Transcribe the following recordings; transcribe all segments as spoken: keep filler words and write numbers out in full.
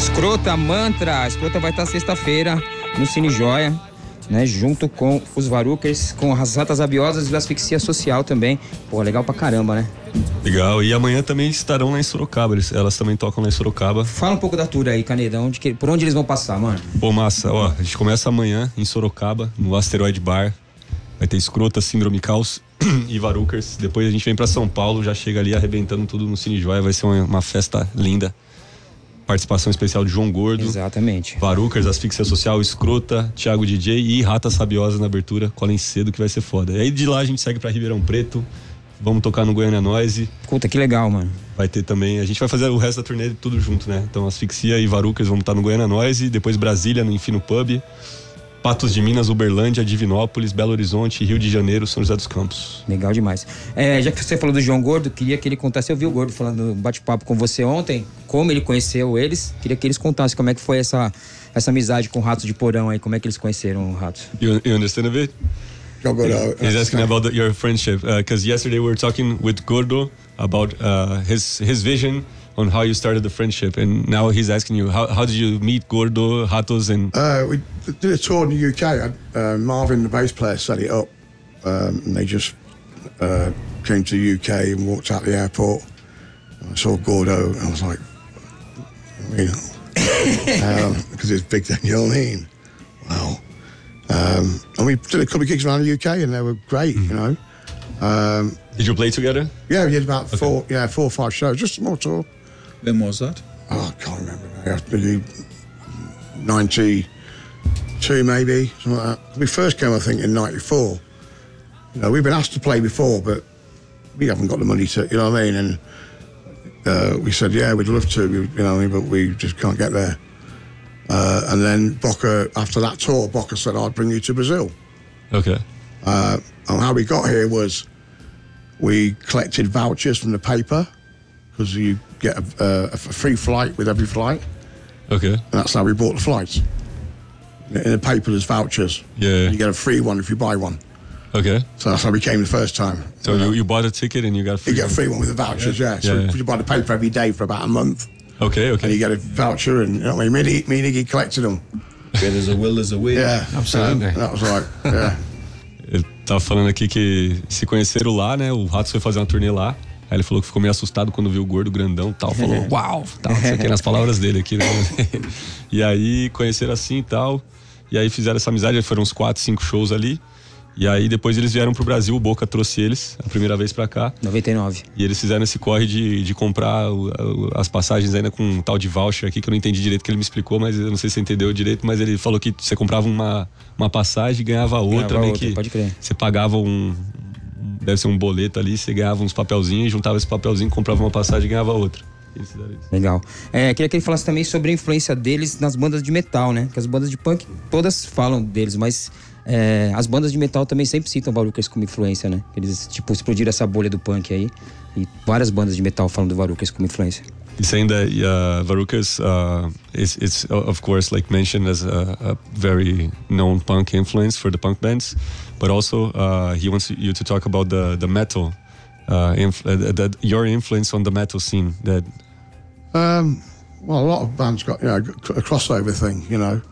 Escrota, Mantra. Escrota vai estar sexta-feira no Cine Joia, né? Junto com os Varukers, com as Ratas Rabiosas e a Asfixia Social também. Pô, legal pra caramba, né? Legal. E amanhã também estarão lá em Sorocaba. Eles, elas também tocam lá em Sorocaba. Fala um pouco da tour aí, Canedão. De que, por onde eles vão passar, mano? Pô, massa. Ó, a gente começa amanhã em Sorocaba, no Asteroid Bar. Vai ter Escrota, Síndrome Caos e Varukers. Depois a gente vem pra São Paulo, já chega ali arrebentando tudo no Cine Joia. Vai ser uma, uma festa linda. Participação especial de João Gordo. Exatamente. Varukers, Asfixia Social, Escrota, Thiago D J e Ratas Rabiosas na abertura. Colhem cedo que vai ser foda. E aí de lá a gente segue pra Ribeirão Preto. Vamos tocar no Goiânia Noise. Puta, que legal, mano. Vai ter também, a gente vai fazer o resto da turnê tudo junto, né? Então Asfixia e Varukers vão estar no Goiânia Noise, depois Brasília, no Infino Pub, Patos de Minas, Uberlândia, Divinópolis, Belo Horizonte, Rio de Janeiro, São José dos Campos. Legal demais. É, já que você falou do João Gordo, queria que ele contasse, eu vi o Gordo falando bate-papo com você ontem, como ele conheceu eles, queria que eles contassem como é que foi essa, essa amizade com o Ratos de Porão aí, como é que eles conheceram o Ratos. You, you understand a bit? Gordo, He's asking about the, your friendship, because uh, yesterday we were talking with Gordo about uh, his his vision on how you started the friendship, and now he's asking you how how did you meet Gordo, Ratos, and uh, we did a tour in the U K. Uh, Marvin, the bass player, set it up, um, and they just uh, came to the U K and walked out the airport. And I saw Gordo, and I was like, you know, because um, it's big, you know what I mean? Wow. Um, and we did a couple of gigs around the U K, and they were great, mm. you know. Um, did you play together? Yeah, we did about okay. four, yeah, four or five shows, just a small tour. When was that? Oh, I can't remember now. ninety-two maybe, something like that. We first came, I think, in ninety-four. You know, we've been asked to play before, but we haven't got the money to, you know what I mean? And uh, we said, yeah, we'd love to, you know, but we just can't get there. Uh, and then Boca, after that tour, Boca said, I'd bring you to Brazil. Okay. Uh, and how we got here was we collected vouchers from the paper, because you get a, a, a free flight with every flight. Okay. And that's how we bought the flights. In the paper, there's vouchers. Yeah. You get a free one if you buy one. Okay. So that's how we came the first time. So you, you bought a ticket and you got a free You get one? a free one with the vouchers, yeah. yeah. So yeah. you buy the paper every day for about a month. Okay, okay. And you get a voucher, and you know what I mean? Me, me and Iggy collected them. Where there's a will, there's a way. Yeah, absolutely. So that was like, yeah. Ele tava falando aqui que se conheceram lá, né? O Ratos foi fazer uma turnê lá. Aí ele falou que ficou meio assustado quando viu o Gordo grandão e tal. Falou, uau, tal, isso aqui nas palavras dele aqui, né? E aí conheceram assim e tal. E aí fizeram essa amizade, foram uns quatro, cinco shows ali. E aí depois eles vieram pro Brasil, o Boca trouxe eles a primeira vez pra cá. noventa e nove. E eles fizeram esse corre de, de comprar o, o, as passagens ainda com um tal de voucher aqui, que eu não entendi direito, que ele me explicou, mas eu não sei se você entendeu direito, mas ele falou que você comprava uma, uma passagem e ganhava outra, ganhava meio outra, que pode crer. Você pagava um, deve ser um boleto ali, você ganhava uns papelzinhos, juntava esse papelzinho, comprava uma passagem e ganhava outra. Eles fizeram isso. Legal. É, queria que ele falasse também sobre a influência deles nas bandas de metal, né? Que as bandas de punk, todas falam deles, mas é, as bandas de metal também sempre citam Varukers como influência, né? Eles, tipo, explodiram essa bolha do punk aí. E várias bandas de metal falam do Varukers como influência. He's saying that uh, Varukers uh, is it's of course like mentioned as a, a very known punk influence for the punk bands, but also uh, he wants you to talk about the the metal, uh, inf- uh, that your influence on the metal scene. That Um, well, a lot of bands got, you know, a crossover thing, you know.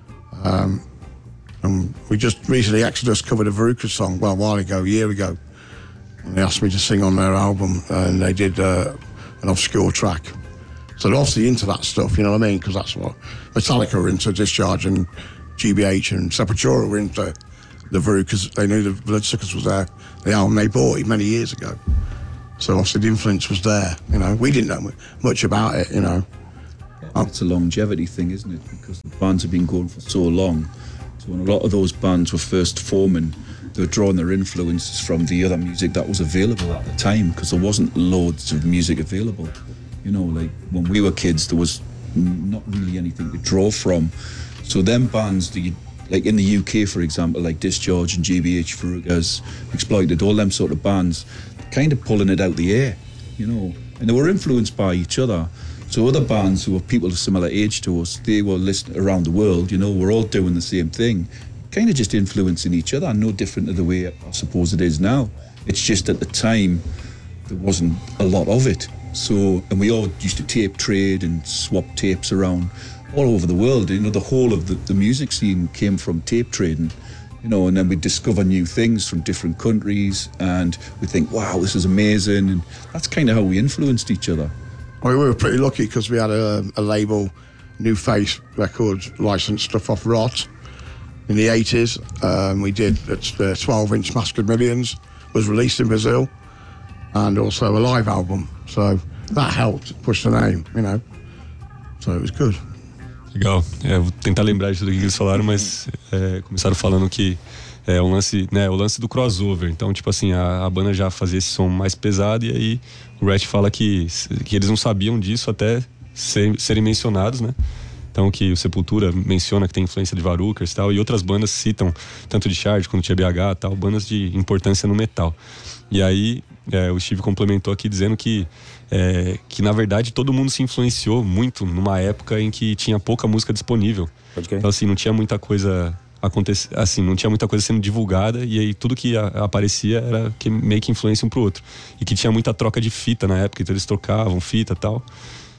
Um, and we just recently, Exodus covered a Veruca song, well, a while ago, a year ago. And they asked me to sing on their album, and they did uh, an obscure track. So they're obviously into that stuff, you know what I mean? Because that's what Metallica were into, Discharge, and G B H and Sepultura were into the Verucas. They knew the Bloodsuckers was there, the album they bought many years ago. So obviously the influence was there, you know. We didn't know much about it, you know. It's a longevity thing, isn't it? Because the bands have been going for so long. So when a lot of those bands were first forming, they were drawing their influences from the other music that was available at the time, because there wasn't loads of music available. You know, like when we were kids, there was not really anything to draw from. So them bands, the, like in the U K, for example, like Discharge and G B H, Verucas, Exploited, all them sort of bands, kind of pulling it out the air, you know, and they were influenced by each other. So other bands who were people of similar age to us, they were listening around the world, you know, we're all doing the same thing, kind of just influencing each other, no different to the way I suppose it is now. It's just at the time there wasn't a lot of it, So, and we all used to tape trade and swap tapes around all over the world. You know, the whole of the, the music scene came from tape trading. You know, and then we discover new things from different countries, and we think, wow, this is amazing. And that's kind of how we influenced each other. I mean, we were pretty lucky because we had a, a label, New Face Records, licensed stuff off Rot in the eighties. Um, we did the twelve inch Mask of Millions was released in Brazil, and also a live album. So that helped push the name, you know. So it was good. Legal. É, vou tentar lembrar de tudo que eles falaram, mas é, começaram falando que é o lance, né, o lance do crossover. Então, tipo assim, a, a banda já fazia esse som mais pesado, e aí o Rhett fala que, que eles não sabiam disso até ser, serem mencionados, né? Então, que o Sepultura menciona que tem influência de Varukers e tal, e outras bandas citam, tanto de Charge quanto de T B H e tal, bandas de importância no metal. E aí é, o Steve complementou aqui dizendo que É, que na verdade todo mundo se influenciou muito numa época em que tinha pouca música disponível. Pode crer. Então assim, não tinha muita coisa aconte... assim, não tinha muita coisa sendo divulgada, e aí tudo que a, aparecia era que meio que influência um pro outro. E que tinha muita troca de fita na época, então eles trocavam fita e tal.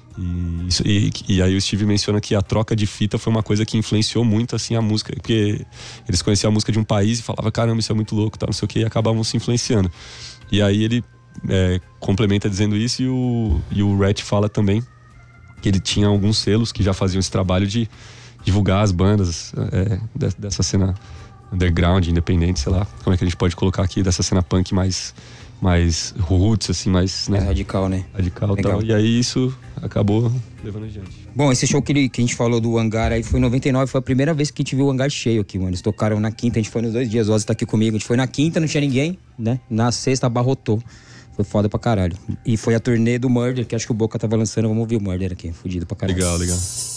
E, isso, e, e aí o Steve menciona que a troca de fita foi uma coisa que influenciou muito assim a música, porque eles conheciam a música de um país e falavam, caramba, isso é muito louco, tal, não sei o que, e acabavam se influenciando. E aí ele É, complementa dizendo isso, e o, e o Rhett fala também que ele tinha alguns selos que já faziam esse trabalho de divulgar as bandas é, dessa cena underground, independente, sei lá, como é que a gente pode colocar aqui, dessa cena punk mais, mais roots, assim, mais, né? Mais radical, né? Radical e tal. E aí isso acabou levando adiante. Bom, esse show que, ele, que a gente falou do Hangar aí foi em noventa e nove, foi a primeira vez que a gente viu o Hangar cheio aqui, mano. Eles tocaram na quinta, a gente foi nos dois dias, o Ozzy tá aqui comigo, a gente foi na quinta, não tinha ninguém, né? Na sexta abarrotou. Foi foda pra caralho. E foi a turnê do Murder, que acho que o Boca tava lançando. Vamos ouvir o Murder aqui, fudido pra caralho. Legal, legal.